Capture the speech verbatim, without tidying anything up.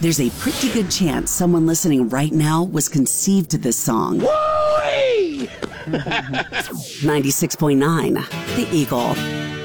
There's a pretty good chance someone listening right now was conceived to this song. Woo-wee! ninety-six point nine, The Eagle.